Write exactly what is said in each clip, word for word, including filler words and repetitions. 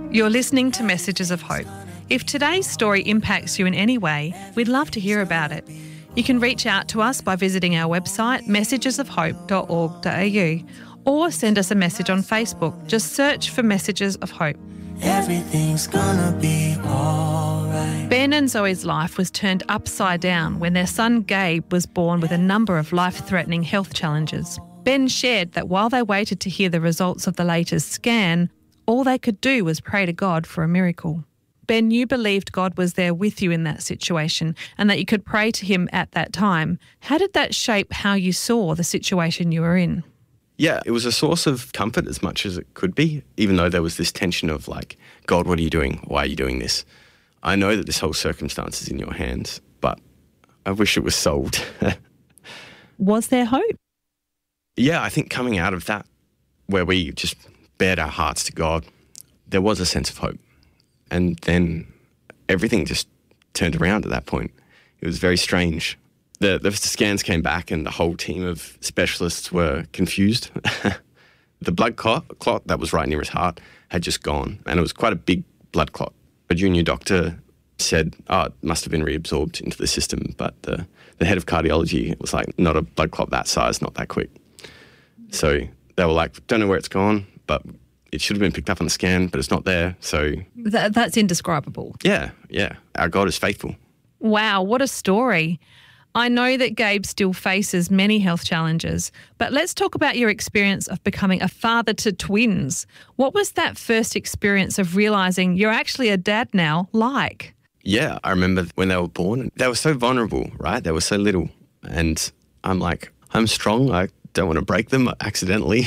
You're listening to Messages of Hope. If today's story impacts you in any way, we'd love to hear about it. You can reach out to us by visiting our website, messages of hope dot org dot a u, or send us a message on Facebook. Just search for Messages of Hope. Everything's gonna be alright. Ben and Zoe's life was turned upside down when their son Gabe was born with a number of life-threatening health challenges. Ben shared that while they waited to hear the results of the latest scan, all they could do was pray to God for a miracle. Ben, you believed God was there with you in that situation and that you could pray to him at that time. How did that shape how you saw the situation you were in? Yeah, it was a source of comfort as much as it could be, even though there was this tension of like, God, what are you doing? Why are you doing this? I know that this whole circumstance is in your hands, but I wish it was solved. Was there hope? Yeah, I think coming out of that, where we just bared our hearts to God, there was a sense of hope. And then everything just turned around at that point. It was very strange. The, the scans came back and the whole team of specialists were confused. The blood clot, clot that was right near his heart had just gone, and it was quite a big blood clot. A junior doctor said, oh, it must have been reabsorbed into the system, but the, the head of cardiology was like, not a blood clot that size, not that quick. So they were like, don't know where it's gone, but it should have been picked up on the scan, but it's not there. So Th- that's indescribable. yeah, yeah, our God is faithful. Wow, what a story. I know that Gabe still faces many health challenges, but let's talk about your experience of becoming a father to twins. What was that first experience of realising you're actually a dad now like? Yeah, I remember when they were born, they were so vulnerable, right? They were so little. And I'm like, I'm strong. I don't want to break them accidentally.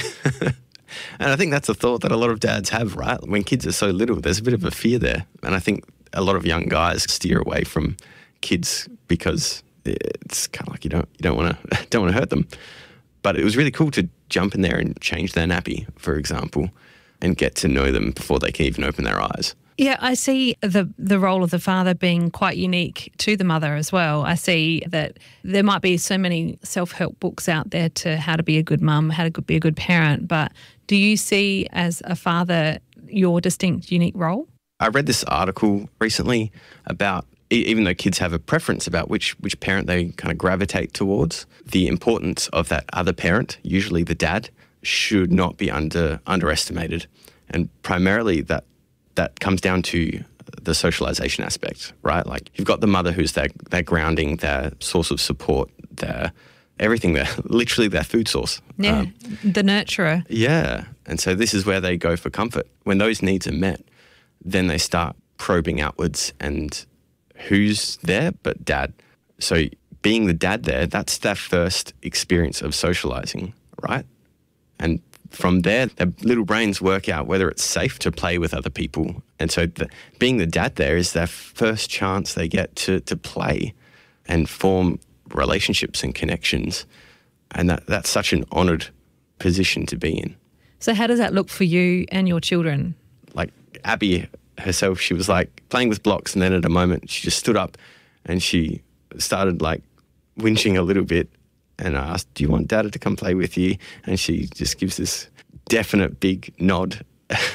And I think that's a thought that a lot of dads have, right? When kids are so little, there's a bit of a fear there. And I think a lot of young guys steer away from kids because it's kind of like you don't you don't want to don't want to hurt them. But it was really cool to jump in there and change their nappy, for example, and get to know them before they can even open their eyes. Yeah, I see the the role of the father being quite unique to the mother as well. I see that there might be so many self-help books out there to how to be a good mum, how to be a good parent, but do you see as a father your distinct, unique role? I read this article recently about even though kids have a preference about which which parent they kind of gravitate towards, the importance of that other parent, usually the dad, should not be under underestimated. And primarily that that comes down to the socialization aspect, right? Like you've got the mother who's their, their grounding, their source of support, their everything, their literally their food source. Yeah, um, the nurturer. Yeah. And so this is where they go for comfort. When those needs are met, then they start probing outwards and who's there but dad. So being the dad there, that's their first experience of socializing, right? And from there, their little brains work out whether it's safe to play with other people. And so the, being the dad there is their first chance they get to, to play and form relationships and connections. And that, that's such an honoured position to be in. So how does that look for you and your children? Like Abby herself, she was like playing with blocks, and then at a moment she just stood up and she started like whinching a little bit, and I asked, do you want Dada to come play with you? And she just gives this definite big nod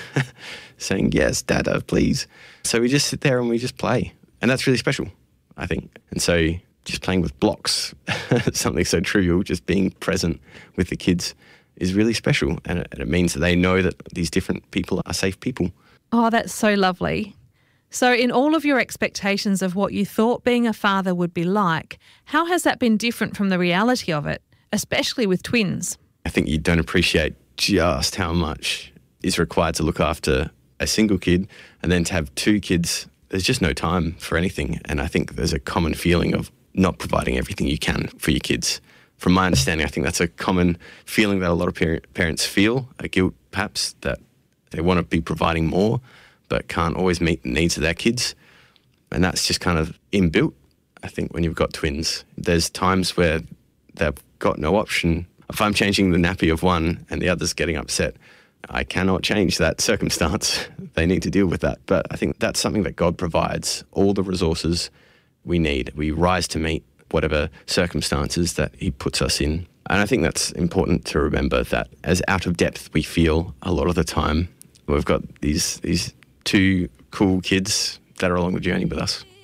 saying, yes, Dada, please. So we just sit there and we just play, and that's really special, I think. And so just playing with blocks, something so trivial, just being present with the kids is really special, and it, and it means that they know that these different people are safe people. Oh, that's so lovely. So in all of your expectations of what you thought being a father would be like, how has that been different from the reality of it, especially with twins? I think you don't appreciate just how much is required to look after a single kid, and then to have two kids, there's just no time for anything. And I think there's a common feeling of not providing everything you can for your kids. From my understanding, I think that's a common feeling that a lot of par- parents feel, a guilt perhaps, that they want to be providing more but can't always meet the needs of their kids. And that's just kind of inbuilt, I think, when you've got twins. There's times where they've got no option. If I'm changing the nappy of one and the other's getting upset, I cannot change that circumstance. They need to deal with that. But I think that's something that God provides, all the resources we need. We rise to meet whatever circumstances that he puts us in. And I think that's important to remember, that as out of depth we feel a lot of the time, we've got these these two cool kids that are along the journey with us.